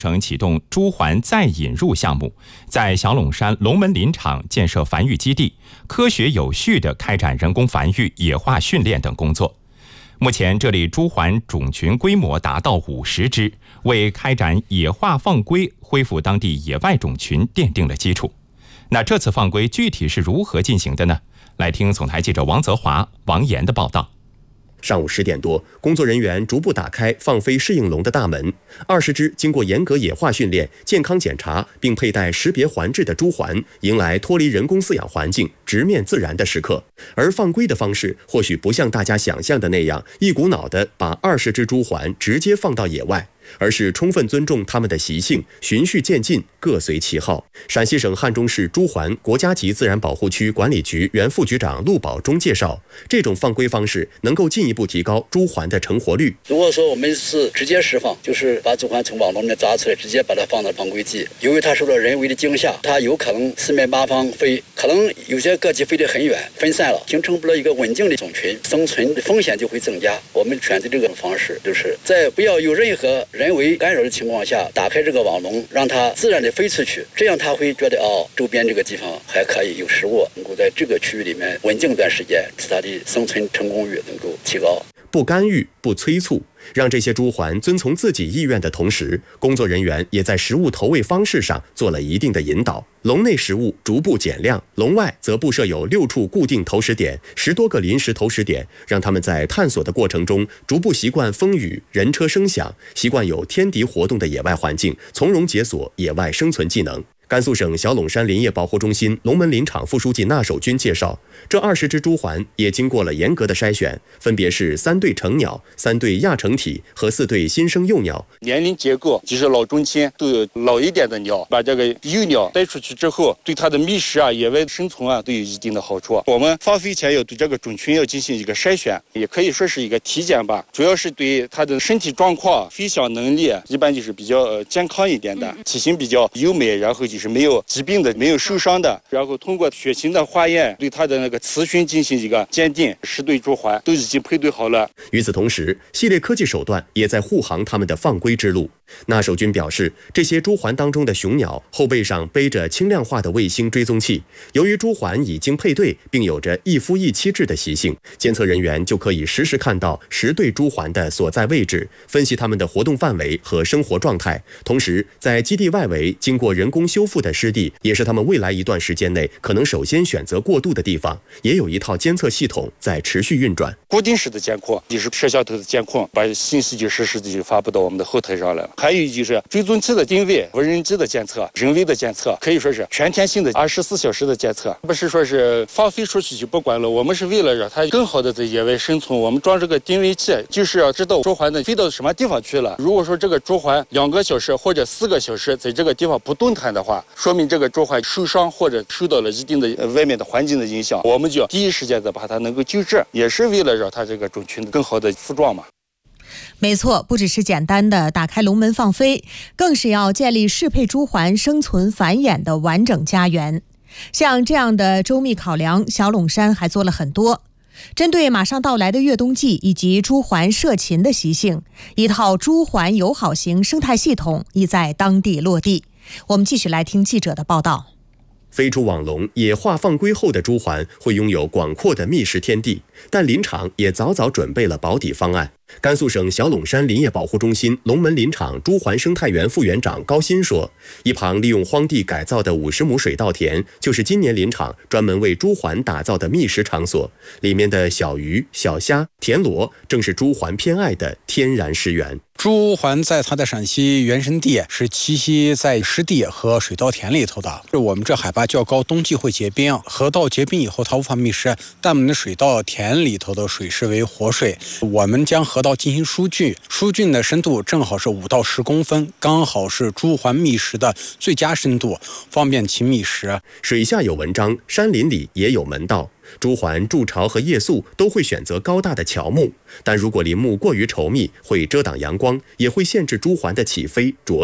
省启动猪环再引入项目，在小陇山龙门林场建设繁育基地，科学有序地开展人工繁育、野化训练等工作。目前，这里猪环种群规模达到50只，为开展野化放归、恢复当地野外种群奠定了基础。那这次放归具体是如何进行的呢？来听总台记者王泽华、王岩的报道。 上午10点多，工作人员逐步打开放飞适应笼的大门，20只经过严格野化训练、健康检查并佩戴识别环质的猪环，迎来脱离人工饲养环境、直面自然的时刻。而放归的方式或许不像大家想象的那样，一股脑地把20只猪环直接放到野外，而是充分尊重它们的习性，循序渐进，各随其好。陕西省汉中市猪环国家级自然保护区管理局原副局长陆宝忠介绍，这种放归方式能够进一步提高猪环的成活率。 如果说我们是直接释放，就是把猪环从网笼里面抓出来，直接把它放到放归地，由于它受到人为的惊吓，它有可能四面八方飞，可能有些个体飞得很远，分散了，形成不了一个稳定的种群，生存的风险就会增加。我们选择这个方式，就是在不要有任何人为干扰的情况下，打开这个网笼，让它自然的飞出去，这样它会觉得周边这个地方还可以有食物，能够在这个区域里面稳定一段时间，使它的生存成功率能够提高。 不干预、不催促，让这些猪环遵从自己意愿的同时，工作人员也在食物投喂方式上做了一定的引导。笼内食物逐步减量，笼外则布设有6处固定投食点、10多个临时投食点，让他们在探索的过程中逐步习惯风雨、人车声响，习惯有天敌活动的野外环境，从容解锁野外生存技能。甘肃省小陇山林业保护中心龙门林场副书记纳守军介绍，这20只猪环也经过了严格的筛选，分别是3对成鸟、3对亚成体和4对新生幼鸟。 年龄结构就是老中青都有老一点的鸟，把这个幼鸟带出去之后，对它的觅食啊、野外生存啊都有一定的好处。我们放飞前要对这个种群要进行一个筛选，也可以说是一个体检吧，主要是对它的身体状况、飞翔能力一般就是比较健康一点的，体型比较优美，然后就是没有疾病的、没有受伤的，然后通过血型的化验对它的那个雌雄进行一个鉴定，10对猪环都已经配对好了。 与此同时，系列科技手段也在护航他们的放归之路。纳守军表示，这些猪环当中的雄鸟后背上背着轻量化的卫星追踪器，由于猪环已经配对并有着一夫一妻制的习性，监测人员就可以实时看到10对猪环的所在位置，分析它们的活动范围和生活状态。同时，在基地外围经过人工修复的湿地，也是他们未来一段时间内可能首先选择过渡的地方，也有一套监测系统在持续运转。 固定式的监控就是摄像头的监控，把信息就实时的就发布到我们的后台上了。还有就是追踪器的定位、无人机的监测、人为的监测，可以说是全天性的24小时的监测，不是说是放飞出去就不管了。我们是为了让它更好的在野外生存，我们装这个定位器，就是要知道猪环的飞到什么地方去了。如果说这个猪环2个小时或者4个小时在这个地方不动弹的话，说明这个猪环受伤或者受到了一定的外面的环境的影响，我们就要第一时间的把它能够救治，也是为了让它这个种群更好的复壮嘛。 没错，不只是简单的打开笼门放飞，更是要建立适配猪环生存繁衍的完整家园。像这样的周密考量，小陇山还做了很多。针对马上到来的越冬季以及猪环涉禽的习性，一套猪环友好型生态系统已在当地落地。我们继续来听记者的报道。 飞出网笼、野化放归后的猪环会拥有广阔的觅食天地，但林场也早早准备了保底方案。甘肃省小陇山林业保护中心龙门林场猪环生态园副园长高鑫说，一旁利用荒地改造的50亩水稻田，就是今年林场专门为猪环打造的觅食场所，里面的小鱼、小虾、田螺正是猪环偏爱的天然食源。 猪环在它的陕西原生地是栖息在湿地和水稻田里头的。我们这海拔较高，冬季会结冰，河道结冰以后它无法觅食，但我们的水稻田里头的水是为活水，我们将河道进行疏浚，疏浚的深度正好是5到10公分，刚好是猪环觅食的最佳深度，方便其觅食。 水下有文章，山林里也有门道。猪环筑巢和夜宿都会选择高大的乔木，但如果林木过于稠密，会遮挡阳光，也会限制猪环的起飞着陆。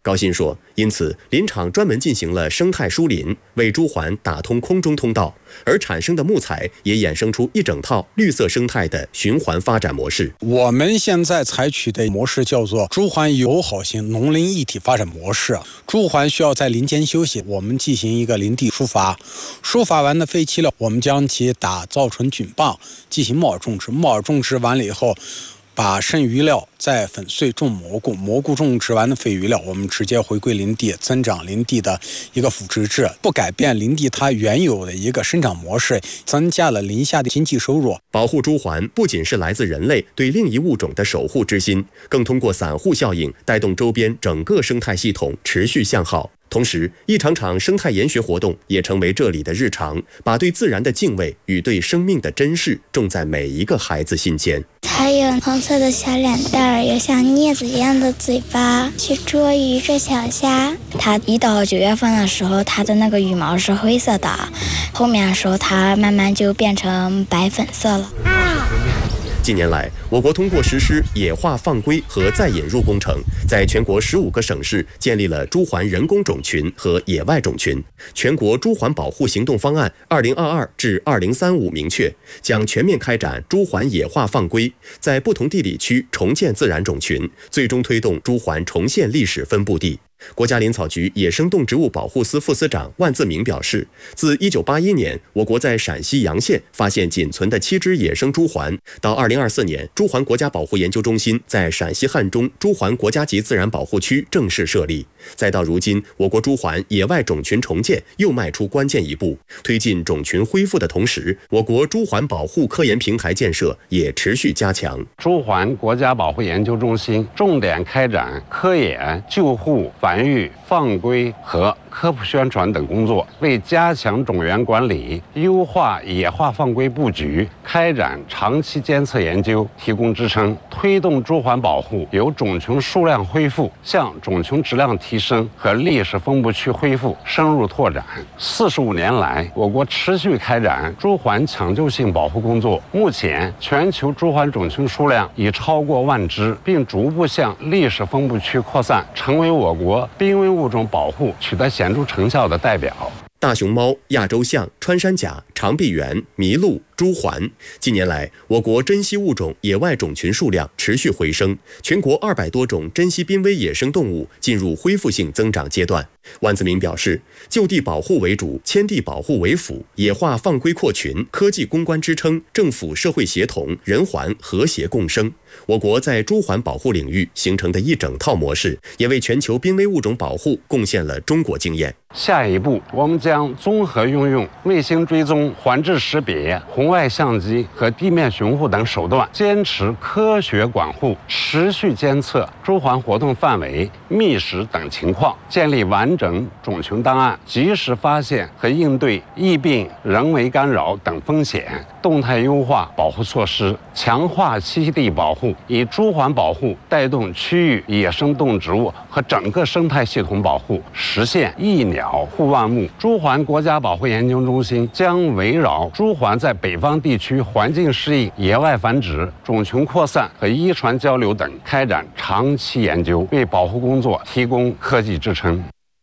高鑫说，因此林场专门进行了生态疏林，为朱鹮打通空中通道，而产生的木材也衍生出一整套绿色生态的循环发展模式。 我们现在采取的模式叫做朱鹮友好型农林一体发展模式。朱鹮需要在林间休息，我们进行一个林地疏伐，疏伐完的废弃料，我们将其打造成菌棒，进行帽种植。帽种植完了以后，把剩余料再粉碎种蘑菇，蘑菇种植完的废余料，我们直接回归林地，增长林地的一个腐殖质，不改变林地它原有的一个生长模式，增加了林下的经济收入。 保护朱鹮不仅是来自人类对另一物种的守护之心，更通过散户效应带动周边整个生态系统持续向好。同时，一场场生态研学活动也成为这里的日常，把对自然的敬畏与对生命的珍视种在每一个孩子心间。 还有黄色的小脸蛋儿，有像镊子一样的嘴巴，去捉鱼、捉小虾。它一到9月份的时候，它的那个羽毛是灰色的，后面的时候它慢慢就变成白粉色了。 近年来，我国通过实施野化放归和再引入工程，在全国15个省市建立了朱鹮人工种群和野外种群。全国朱鹮保护行动方案2022至2035明确，将全面开展朱鹮野化放归，在不同地理区重建自然种群，最终推动朱鹮重现历史分布地。国家林草局野生动植物保护司副司长万自明表示，自1981年我国在陕西洋县发现仅存的7只野生朱鹮，到2024年朱鹮国家保护研究中心在陕西汉中朱鹮国家级自然保护区正式设立，再到如今我国朱鹮野外种群重建又迈出关键一步。推进种群恢复的同时，我国朱鹮保护科研平台建设也持续加强。 朱鹮国家保护研究中心重点开展科研、救护、繁育、放归和科普宣传等工作，为加强种源管理、优化野化放归布局、开展长期监测研究提供支撑，推动朱鹮保护由种群数量恢复向种群质量提升和历史分布区恢复深入拓展。45年来，我国持续开展朱鹮抢救性保护工作，目前全球朱鹮种群数量已超过1万只，并逐步向历史分布区扩散，成为我国濒危物种保护取得显著成效的代表。 大熊猫、亚洲象、穿山甲、长臂猿、麋鹿、朱鹮，近年来，我国珍稀物种野外种群数量持续回升，全国200多种珍稀濒危野生动物进入恢复性增长阶段。万自明表示，就地保护为主，迁地保护为辅，野化放归扩群，科技攻关支撑，政府社会协同，人环和谐共生。我国在朱鹮保护领域形成的一整套模式，也为全球濒危物种保护贡献了中国经验。 下一步，我们将综合运用卫星追踪、环质识别、红外相机和地面巡护等手段，坚持科学管护，持续监测朱鹮活动范围、觅食等情况，建立完整种群档案，及时发现和应对疫病、人为干扰等风险，动态优化保护措施，强化栖息地保护，以朱鹮保护带动区域野生动植物和整个生态系统保护，实现一鸟护万物。朱鹮国家保护研究中心将围绕朱鹮在北方地区环境适应、野外繁殖、种群扩散和遗传交流等开展长期研究，为保护工作提供科技支撑。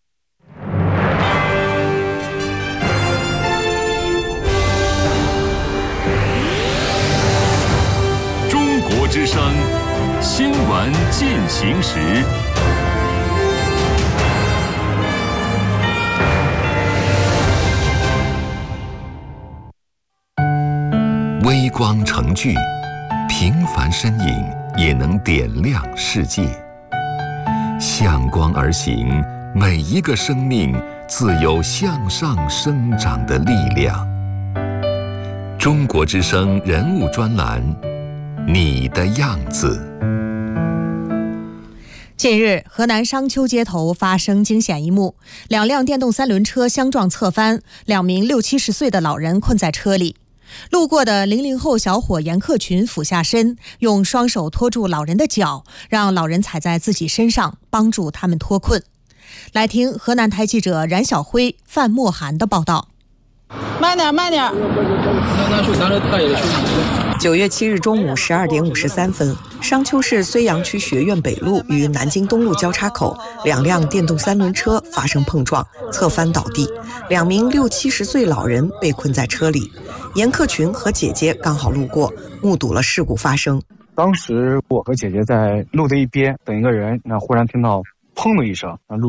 中国之声新闻进行时。微光成炬，平凡身影也能点亮世界。向光而行，每一个生命自有向上生长的力量。中国之声人物专栏，你的样子。 近日，河南商丘街头发生惊险一幕，2辆电动3轮车相撞侧翻，2名60、70岁的老人困在车里。路过的00后小伙严克群俯下身，用双手托住老人的脚，让老人踩在自己身上，帮助他们脱困。来听河南台记者冉晓辉、范墨涵的报道。 慢点，慢点。 9月7日中午12点53分，商丘市睢阳区学院北路与南京东路交叉口，2辆电动3轮车发生碰撞，侧翻倒地，2名60、70岁老人被困在车里。严克群和姐姐刚好路过，目睹了事故发生。 当时我和姐姐在路的一边等一个人，忽然听到砰的一声，路